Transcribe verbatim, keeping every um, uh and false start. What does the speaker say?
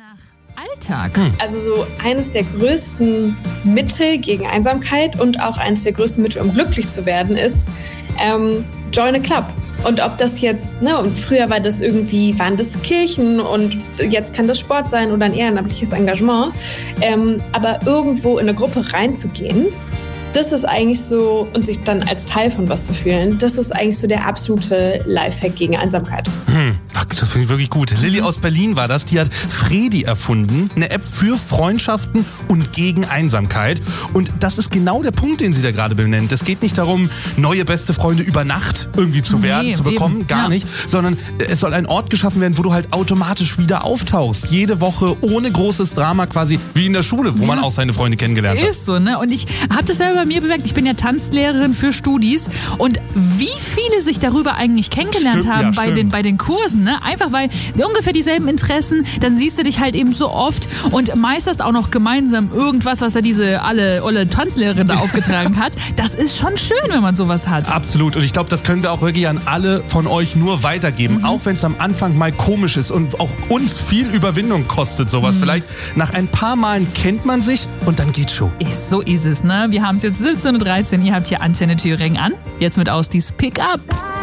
nach Alltag. Hm. Also so eines der größten Mittel gegen Einsamkeit und auch eines der größten Mittel, um glücklich zu werden, ist ähm, join a club. Und ob das jetzt, ne, und früher war das irgendwie, waren das Kirchen und jetzt kann das Sport sein oder ein ehrenamtliches Engagement. Ähm, aber irgendwo in eine Gruppe reinzugehen, das ist eigentlich so, und sich dann als Teil von was zu fühlen, das ist eigentlich so der absolute Lifehack gegen Einsamkeit. Hm. Ach, das finde ich wirklich gut. Lilly aus Berlin war das, die hat Fredi erfunden, eine App für Freundschaften und gegen Einsamkeit. Und das ist genau der Punkt, den sie da gerade benennt. Es geht nicht darum, neue beste Freunde über Nacht irgendwie zu werden, nee, zu bekommen, eben. gar ja. nicht, sondern es soll ein Ort geschaffen werden, wo du halt automatisch wieder auftauchst. Jede Woche ohne großes Drama, quasi wie in der Schule, wo Ja. man auch seine Freunde kennengelernt hat. Ist so, ne? Und ich habe das selber bei mir bemerkt. Ich bin ja Tanzlehrerin für Studis. Und wie viele sich darüber eigentlich kennengelernt Stimmt, haben ja, bei, stimmt. den, bei den Kursen, ne? Einfach weil ungefähr dieselben Interessen, dann siehst du dich halt eben so oft und meisterst auch noch gemeinsam irgendwas, was da diese alle olle Tanzlehrerin da aufgetragen hat. Das ist schon schön, wenn man sowas hat. Absolut. Und ich glaube, das können wir auch wirklich an alle von euch nur weitergeben. Mhm. Auch wenn es am Anfang mal komisch ist und auch uns viel Überwindung kostet, sowas. Mhm. Vielleicht nach ein paar Malen kennt man sich und dann geht's schon. Ist, so ist es, ne? Wir haben es jetzt siebzehn Uhr dreizehn. Ihr habt hier Antenne Thüringen an. Jetzt mit Austis Pick Up.